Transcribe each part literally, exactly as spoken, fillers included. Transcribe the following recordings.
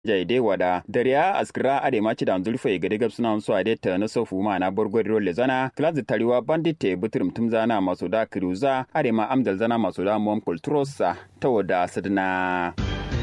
jaide wada dariya askra ade machi da zulfa ga daga suna so ade ta na sofu ma na borgoro le zana class tariwa bandite butrum tumzana maso da cruza ade ma amdal zana maso da mom kultrosa ta wada sadna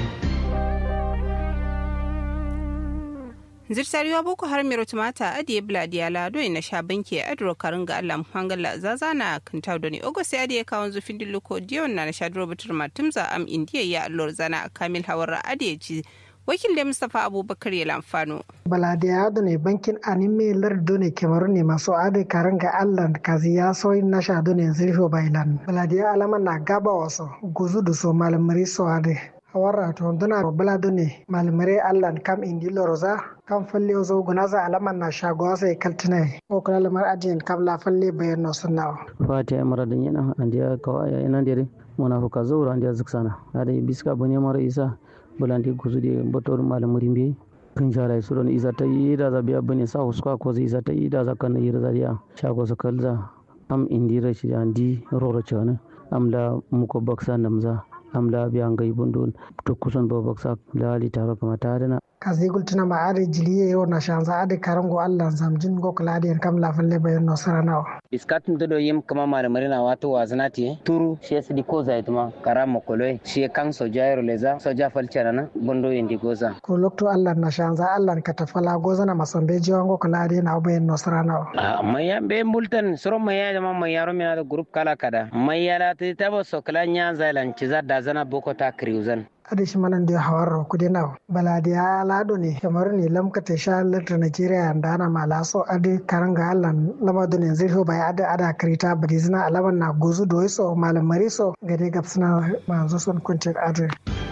zirtariwa boko har mero tumata adiye bladiyala do ina sha banki adro karunga Allah muhangala zazana kantau doni ogosi adiye kawon zufin dilluko diyon na shadro butur matumza am indiya ya allor zana kamil hawara adiye ci wakil da Mustapha Abubakar ya lamfano. Baladiya da ne bankin anime lardo ne kemaru ne masu ade karanga Allah kazi ya soyi na shado ne zirfo bailan. Baladiya alama na gaba wasu guzu da so malamari so ade. Hawara to duna balado ne malamari Allah kam indi loroza kan falle zo gunaza alaman na shago sai kaltine ko kala lamar ajin kam la falle bayan no sunna. Fati amaradin yana andiya kawai yana dire munafuka zaura andiya zuksana. Ade biska bune mara isa bulandi kusude botor malam rimbe kan jara su don iza ta yi da zabiya bane sa huska ko zai iza ta yi da zakan yi da zariya shago su kalza am indira shi andi roro chana amla muko baksa namza amla biyan gai bundun to kusan bo baksa la li taro kama ta dana kazi gultuna ma ade jiliye yo na shanza ade karango Allah zamjin go kala ade kam la falle bayan no sarana iskatun do yim kama malamari na wato wazanati turu shi sidi ko zaituma karamo koloi shi kan sojairo leza soja falchana na bondo indi goza ko lokto Allah na shanza Allah ka tafala goza na masambe jiwango kala ade na bayan no sarana amma ya be multan soro maya jama mayaro mina da group kala kada mayala ti tabo sokla nya zailan ciza da zana boko ta kriuzan adishi manan da hawar kudi na baladiya lado ne kamar ne lamkata sha litra Nigeria da ana malaso adi karanga Allah lamado ne zai bai ada ada karita badizina alaman na gozu doiso malam mariso gade gapsuna manzo son kunce adi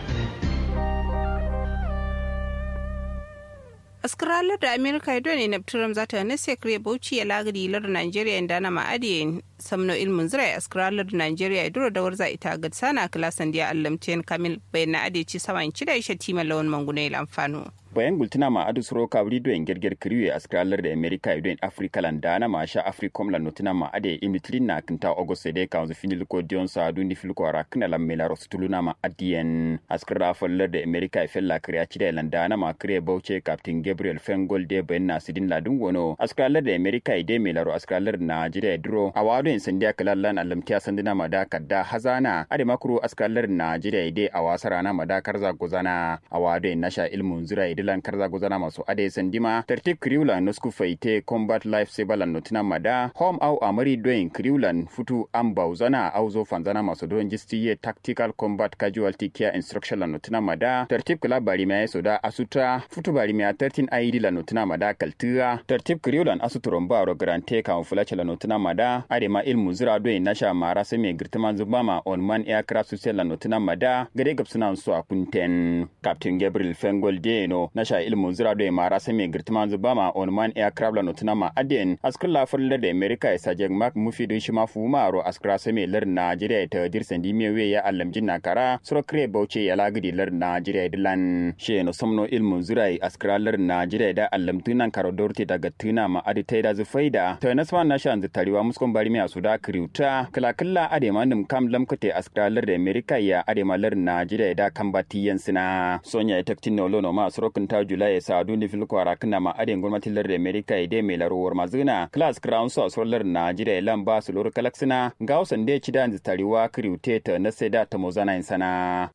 askaralar da amerika ya dole na turam zata na sekre bauchi ya lagari lar nigeria inda na ma'adi samno ilmin zirai askaralar da nigeria ya dora dawar za ita ga sana klasan dia allamtiyan kamil bayan na adeci sawan cida isha tima lawan mangune lamfano bayan gultina ma adu suro kawri do engerger kriwe askralar da america ido in africa landana ma sha africom la notina ma ade imitlin na kinta august de kanzu finil ko dion sa du ni fil ko rakna la mela rostuluna ma adien askra faller da america e fella kriya ci da landana ma kriye bauche captain gabriel fengol de ben na sidin ladun wono askralar da america ide melaro askralar na jide dro awado in sandiya kalallan alamtiya sandina ma da kadda hazana ade makru askralar na jide ide awasara na ma da karza gozana awado in nasha ilmun zura lan karza gozana masu ade sandima tertib kriulan nosku faite combat life saver notina mada home au amari doing kriulan futu ambauzana auzo fanzana masu don jistiye tactical combat casualty care instruction la notina mada tertib kala bari mai soda asutra futu bari mai thirteen I D la notina mada kaltira tertib kriulan asuturon baro grante kan fulacha la notina mada ade ma ilmu zira doing nasha mara seme girtaman zubama on man aircraft susel la notina mada gade gapsuna su akunten captain gabriel fengol de no nasha ilmu zira do mara same girtman zubama on man aircraft la notuna ma aden askar la fulla da america ya sajeg mak mufi do shima fuma ro askra same lar nigeria ta dirsan di mewe ya allamjin nakara suro kre bauche ya lagidi lar nigeria dilan she no somno ilmu zira askra lar nigeria da allamtunan karo dorte daga tuna ma adi taida zu faida to nasma nasha nzu tariwa muskon bari me asuda kriuta kala kala ade manum kam lamkate askra lar da america ya ade ma lar nigeria da kambatiyan sina sonya taktin no lono ma suro ta Julai sa duni fil kwara kana ma adin gwamnatin lar America ide mai larowar mazuna class crown so solar Najeriya lamba su lor kalaksina ga wasan da ci da tariwa kriuteta na sai da ta mozana insana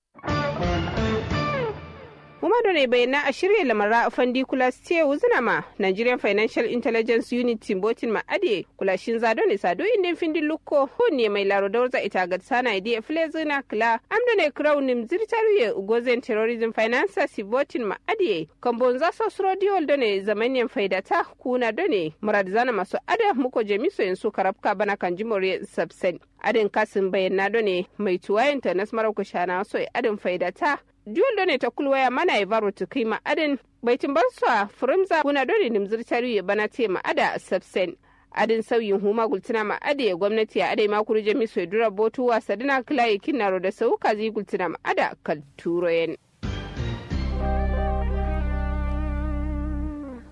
Umado ne bayyana a shirya lamara a fandi kula ce wuzuna ma Nigerian Financial Intelligence Unit Timbotin ma ade kula shin zado ne sado indin findin lukko honne mai laro da warza ita ga sana ide flezuna kula amda ne crownim zirtaruye ugozen terrorism finance sivotin ma ade kambon za so srodiol da ne zamanyen faidata kuna da ne murad zana masu ada muko jemiso yansu karabka bana kan jimore subsen adin kasin bayyana da ne mai tuwayenta nasmara kushana so adin faidata Duwal da ne ta kulwaya mana ya baro ta kai ma'adin baitin barsuwa furimza kuna dole nimzir tarihi bana te ma'ada sabsen. Adin sauyin huma gultuna ma'ada ya gwamnati a adai makuru jami sai dura botu wasa dina kilaye kinaro da sauka zai gultuna ma'ada kalturoyen.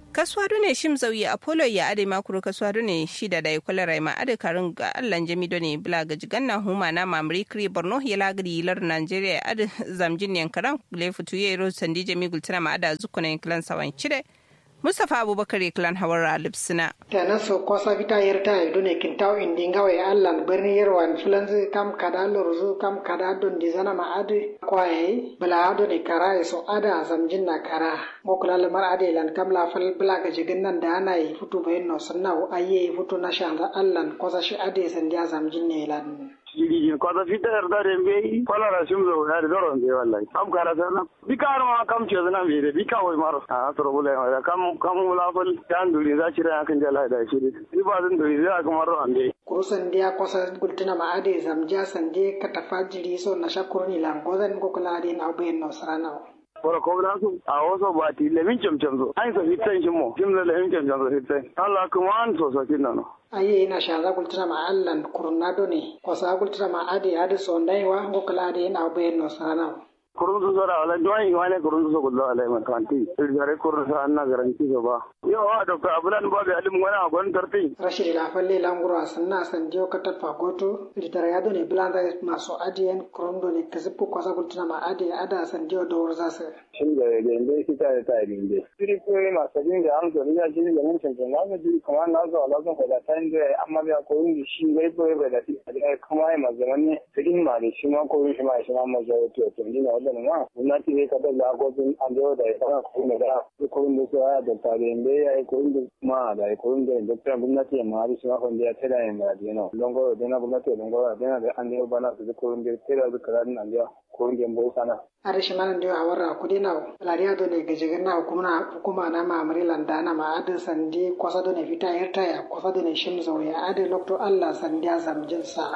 kasuwa ne shim zauyi apollo ya ade makuru kasuwa ne shida da ikula raima ade karin ga allan jami ne bila ga jiganna huma na mamri kri borno ya lagri lar nigeria ade zamjin yankaran le futu ye ro sandi jami gultana ma ada zukuna klan sawan chide Mustapha Abubakar klan hawara lipsina tana so kosa vita yerta ido ne kintaw indinga wa allan berni yerwan fulanzi kam kada lorzu kam kada don dizana ma ade kwaye bala ado ne kara so ada zamjin na kara mokula lamar ade lan kam la fal bala ga jigin nan da ana yi futu bayin no sanna aye futu na shanga allan kosa shi ade sandiya zamjin ne lan Jigi kwata fita yarda da mbe kwala ra shim zo ya da ron be wallahi kam kara sana bikar ma kam ce zana be da bika wai maro a to bula ya kam kam la fal dan duri za shi ra kan jala da shi ni ba zan duri za ka maro ande kurusan dia kosa gultina ma ade zamja sande ka tafajiri so na shakurni lan godan ko kala ade na be no sarana Kora ko da su a wasu ba ti lemin camcam zo ai so hitan shi mo jim da lemin camcam zo hitan Allah kuma an so so kin nan aye ina shaza gultina ma allan kurnado ne ko sa gultina ma ade ade so ndai wa ngo kala ade na be no sana kurun su zara wala joyi wala kurun su kullu alai man kanti irgare kurun sa anna garanti so ba yo wa doctor abulan ba be alim wala gon tarti rashid la falle languro sanna san dio kata fagoto litara yado ne blanda maso adien kurundo ne kazipu ko sa gultina ma ade ada san dio do warza se shin da da inde kita da ta inde tiri ko ma sabin da an zo ya ji da mun canza na ga ji kuma na zo Allah zan fada tan da amma ya ko yin shi gai ko ba da ai kuma ai mazamani cikin ma ne shi ma ko shi ma shi ma ma zo to to ni na wannan ma gwamnati ne kada da gobin an zo da ya ko ne da ko yin da da ta da inde ya ko yin ma da ko yin da da gwamnati ma bi shi ma kon da ta da yin da no longo da na gwamnati longo da na da an ne bana su ko yin da ta da karan nan da ko yin bo sana arishi manan dio awara kudina lariya do ne gajigan na hukuma hukuma na mamari landana ma ade sandi kwasa do ne fita yarta ya kwasa do ne shimzo ya ade lokto Allah sandiya zamjin sa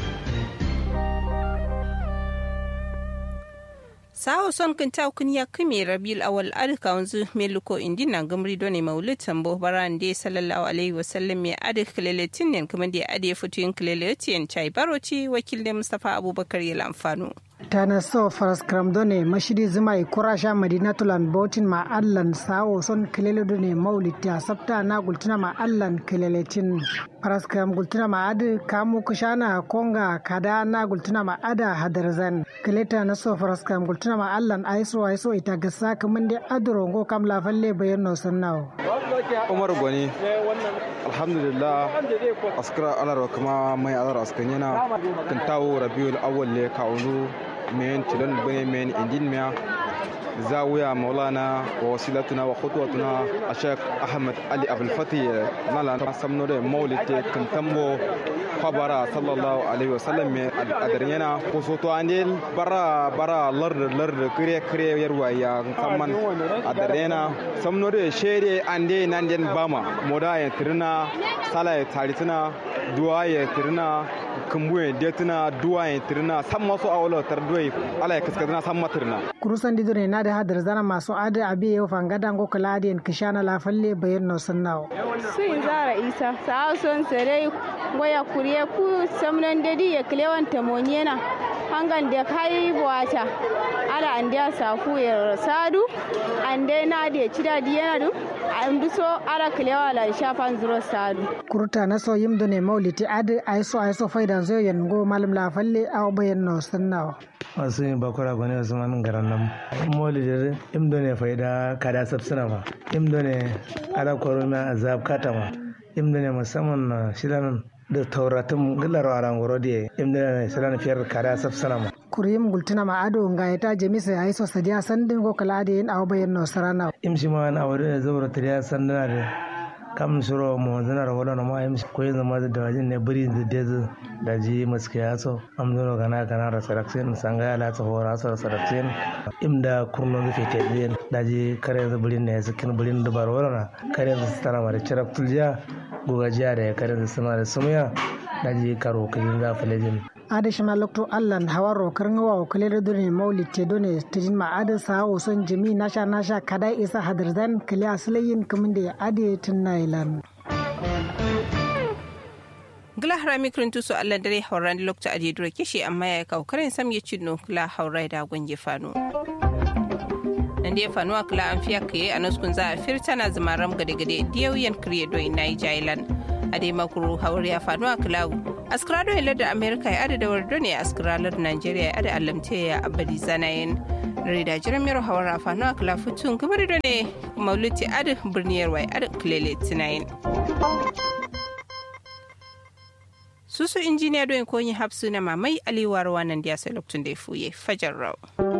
Sawo son kan ta kun ya kime Rabiul Awal adka wanzu meluko indina gamri do ne maulid tambo barande sallallahu alaihi wasallam ya ade kleletin ne kuma da ade futuyin kleletin chai baroci wakil da Mustafa Abubakar ya lamfano tana so faras kramdone mashidi zuma kurasha madinatulan botin ma allan sawo son kelele done maulid ta sabta na gultuna ma allan keleletin faras kram gultuna ma adu kamu kushana konga kada na gultuna ma ada hadarzan keleta na so faras kram gultuna ma allan aiso aiso ita gasa kaman da adurongo kam la falle bayan no sannawo Umar Gwani alhamdulillah askara alar kuma mai alar askanyana kan tawo Rabiul Awwal le kaunu men tilon bane men indin miya zawiya maulana wa wasilatuna wa khutwatuna ashek ahmad ali abul fatih nala samno de maulid kan tambo khabara sallallahu alaihi wasallam me adarnyana ko soto andel bara bara lard lard kire kire yarwa ya kamman adarnyana samno de shere ande nanden bama moda ya tirna sala ya taritina duwa ya tirna kumbuye detina duwa ya tirna samma so awlo tardoy ala ya kaskadana samma tirna kurusan didore na da hadar zana masu ada abi yau fangada ngo kaladiyan kishana la falle bayan no sannawo sun zara isa sa son sare goya kuriye ku samnan dadi ya klewan tamoniena hangan da kai buwata ala andiya safu ya sadu ande na da cida diyana du an duso ala klewa la shafan zuro sadu kurta na so yim done mauliti ade aiso aiso faida zo yan go malam la falle aw bayan no sannawo wasu yin bakura gwani wasu manin garan nan maulidin imdo ne faida kada sabsina ma imdo ne ala korona azab kata ma imdo ne musamman na shilan da tauratun gilar waran goro da imdo ne shilan fiyar kada sabsina ma kuriyim gultuna ma ado nga ita jemisa ya iso sadiya sandin go kala da yin aw bayan no sarana imshi ma na awre zaura tariya sandana da kam suro mo zanar wala no ma imshi ko yin zama da wajin ne buri da dezu da ji maskiya so amdono kana kana ra saraksen sanga la ta hora sa saraksen imda kurno da fete biyan da ji kare da burin ne sakin burin da bar wala kare da tana mare charap tulja gogajiya da kare da sama da sumya da ji karo kin da falejin adashi ma lokto allan hawaro karngawa o kale done maulid te done tijin ma ada sa o son jami nasha nasha kada isa hadarzan kale aslayin kamin da ade tunailan gla harami krintu so Allah dare hauran lokta ade dure kishi amma ya kawo karin sam ya cinno gla haurai da gonje fano nan da ya fanuwa kula an fiya kaye a naskun za a firta na zamaram gade-gade diyauyen kriye do ina jailan a dai makuru hawar ya fanuwa kula askrado ya da amerika ya adada wardo ne askralar nigeria ya ada alamte ya abadi zanayin rida jiran mero hawar a fanuwa kula futun gabar da ne mauluti adu birniyar wai adu kulele tunayin susu injiniya don koyin hapsu na mamai aliwar wannan da ya sai lokacin da ya fuye fajar rau